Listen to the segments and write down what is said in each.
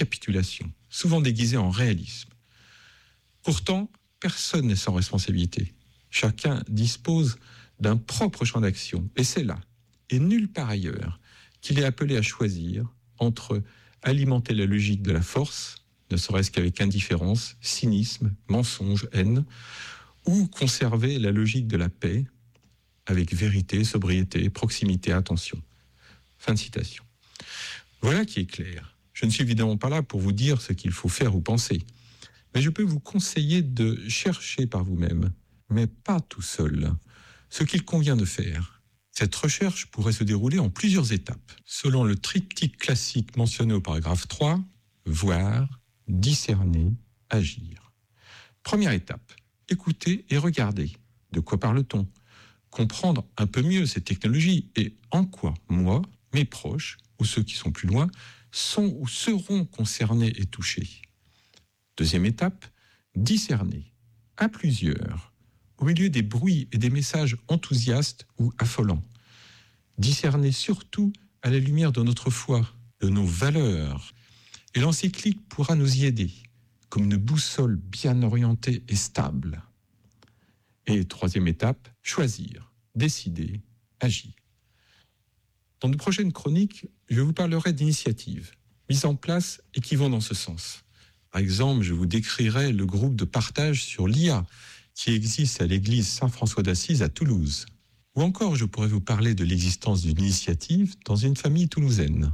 capitulation, souvent déguisée en réalisme. Pourtant, personne n'est sans responsabilité. Chacun dispose d'un propre champ d'action, et c'est là, et nulle part ailleurs, qu'il est appelé à choisir entre alimenter la logique de la force, ne serait-ce qu'avec indifférence, cynisme, mensonge, haine, ou conserver la logique de la paix, avec vérité, sobriété, proximité, attention. Fin de citation. Voilà qui est clair. Je ne suis évidemment pas là pour vous dire ce qu'il faut faire ou penser, mais je peux vous conseiller de chercher par vous-même, mais pas tout seul, ce qu'il convient de faire. Cette recherche pourrait se dérouler en plusieurs étapes, selon le triptyque classique mentionné au paragraphe 3, voir, discerner, agir. Première étape, écouter et regarder. De quoi parle-t-on ? Comprendre un peu mieux ces technologies et en quoi moi, mes proches ou ceux qui sont plus loin sont ou seront concernés et touchés. Deuxième étape, discerner, à plusieurs, au milieu des bruits et des messages enthousiastes ou affolants. Discerner surtout à la lumière de notre foi, de nos valeurs. Et l'encyclique pourra nous y aider, comme une boussole bien orientée et stable. Et troisième étape, choisir, décider, agir. Dans de prochaines chroniques, je vous parlerai d'initiatives mises en place et qui vont dans ce sens. Par exemple, je vous décrirai le groupe de partage sur l'IA qui existe à l'église Saint-François d'Assise à Toulouse. Ou encore, je pourrais vous parler de l'existence d'une initiative dans une famille toulousaine.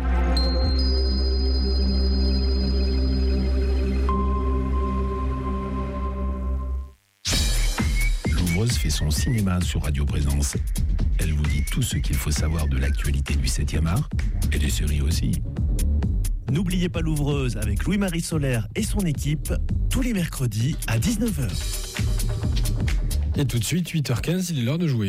Louvreuse fait son cinéma sur Radio Présence. Elle vous dit tout ce qu'il faut savoir de l'actualité du 7e art et des séries aussi. N'oubliez pas l'Ouvreuse avec Louis-Marie Solaire et son équipe tous les mercredis à 19h. Et tout de suite, 8h15, il est l'heure de jouer.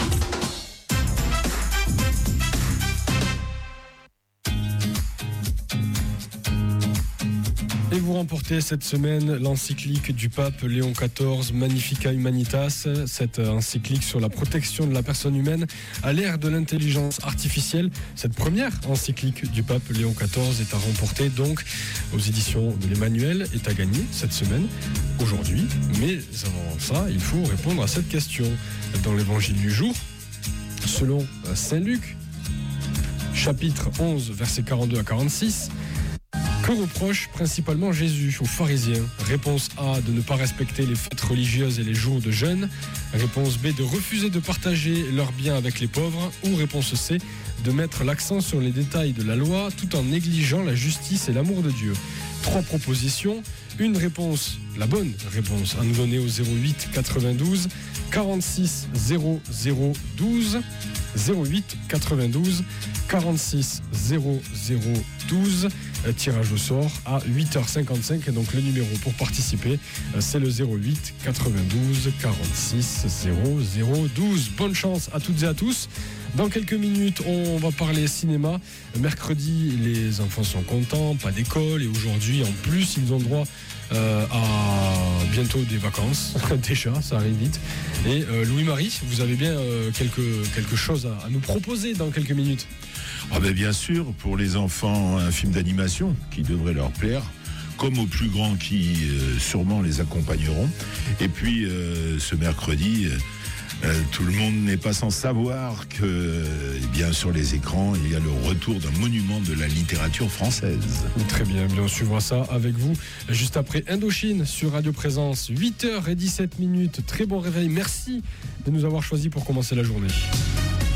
Et vous remportez cette semaine l'encyclique du pape Léon XIV, Magnificat Humanitas, cette encyclique sur la protection de la personne humaine à l'ère de l'intelligence artificielle. Cette première encyclique du pape Léon XIV est à remporter donc aux éditions de l'Emmanuel, est à gagner cette semaine, aujourd'hui. Mais avant ça, il faut répondre à cette question. Dans l'évangile du jour, selon Saint Luc, chapitre 11, versets 42 à 46, que reproche principalement Jésus aux pharisiens ? Réponse A, de ne pas respecter les fêtes religieuses et les jours de jeûne. Réponse B, de refuser de partager leurs biens avec les pauvres. Ou réponse C, de mettre l'accent sur les détails de la loi tout en négligeant la justice et l'amour de Dieu. 3 propositions, une réponse, la bonne réponse, à nous donner au 08 92 46 00 12, 08 92 46 00 12. Tirage au sort à 8h55 et donc le numéro pour participer c'est le 08 92 46 00 12. Bonne chance à toutes et à tous. Dans quelques minutes on va parler cinéma. Mercredi les enfants sont contents, pas d'école et aujourd'hui en plus ils ont droit à bientôt des vacances. Déjà ça arrive vite. Et Louis-Marie, vous avez bien quelque chose à nous proposer dans quelques minutes. Ah ben bien sûr, pour les enfants, un film d'animation qui devrait leur plaire, comme aux plus grands qui sûrement les accompagneront. Et puis ce mercredi, tout le monde n'est pas sans savoir que bien sur les écrans, il y a le retour d'un monument de la littérature française. Très bien, on suivra ça avec vous juste après Indochine sur Radio Présence, 8h17. Très bon réveil, merci de nous avoir choisis pour commencer la journée.